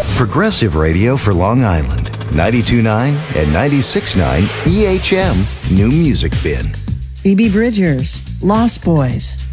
Progressive Radio for Long Island. 92.9 and 96.9 EHM New Music Bin. Phoebe Bridgers, Lost Boys.